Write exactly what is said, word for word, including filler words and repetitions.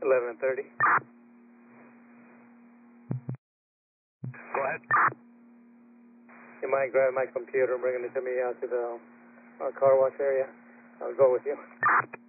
eleven thirty. Go ahead. You might grab my computer and bring it to me out to the uh, car wash area. I'll go with you.